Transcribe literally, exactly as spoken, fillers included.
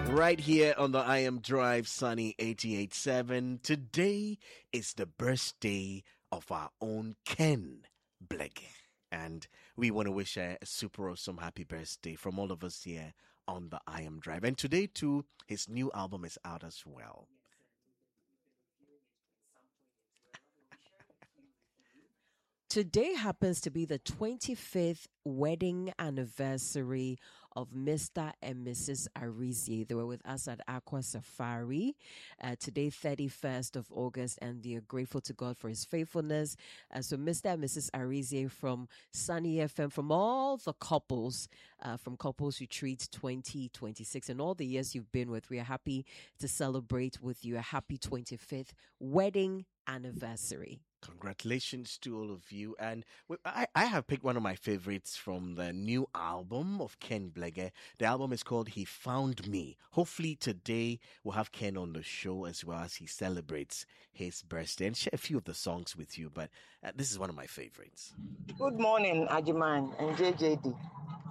Right here on the I Am Drive Sunny eighty-eight point seven. Today is the birthday of our own Ken Blege. And we want to wish a, a super awesome happy birthday from all of us here on the I Am Drive. And today, too, his new album is out as well. Today happens to be the twenty-fifth wedding anniversary of Mister and Missus Arizie. They were with us at Aqua Safari uh, today, thirty-first of August, and they are grateful to God for his faithfulness. Uh, so Mister and Missus Arizie from Sunny F M, from all the couples, uh, from Couples Retreat twenty twenty-six, and all the years you've been with, we are happy to celebrate with you a happy twenty-fifth wedding anniversary. Congratulations to all of you. And I, I have picked one of my favorites from the new album of Ken Blege. The album is called He Found Me. Hopefully today we'll have Ken on the show as well as he celebrates his birthday and share a few of the songs with you. But uh, this is one of my favorites. Good morning, Ajiman and J J D.